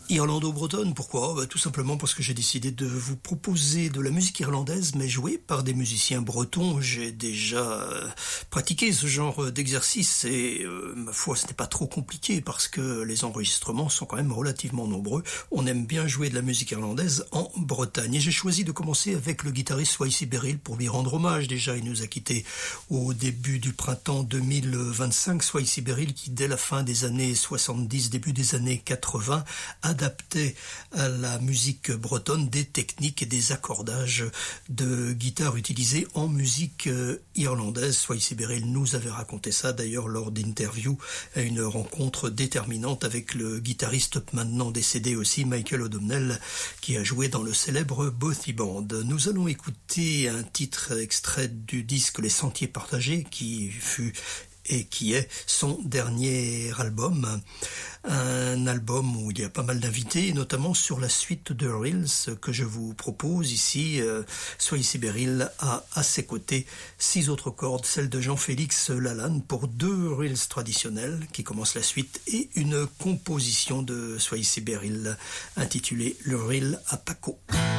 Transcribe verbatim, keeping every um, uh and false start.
Irlando-bretonne, pourquoi? Bah, tout simplement parce que j'ai décidé de vous proposer de la musique irlandaise, mais jouée par des musiciens bretons. J'ai déjà euh, pratiqué ce genre d'exercice et, euh, ma foi, ce n'est pas trop compliqué parce que les enregistrements sont quand même relativement nombreux. On aime bien jouer de la musique irlandaise en Bretagne. Et j'ai choisi de commencer avec le guitariste Swayze Beryl pour lui rendre hommage. Déjà, il nous a quittés au début du printemps deux mille vingt-cinq. Swayze Beryl qui, dès la fin des années soixante-dix, début des années quatre-vingts, a adaptait à la musique bretonne des techniques et des accordages de guitare utilisés en musique irlandaise. Swayze Beryl nous avait raconté ça d'ailleurs lors d'interviews à une rencontre déterminante avec le guitariste maintenant décédé aussi, Michael O'Donnell, qui a joué dans le célèbre Bothy Band. Nous allons écouter un titre extrait du disque Les Sentiers Partagés qui fut et qui est son dernier album. Un album où il y a pas mal d'invités, notamment sur la suite de Reels que je vous propose ici. Euh, Swayze Beryl a à ses côtés six autres cordes, celle de Jean-Félix Lalanne pour deux Reels traditionnels qui commencent la suite et une composition de Swayze Beryl intitulée Le Reel à Paco.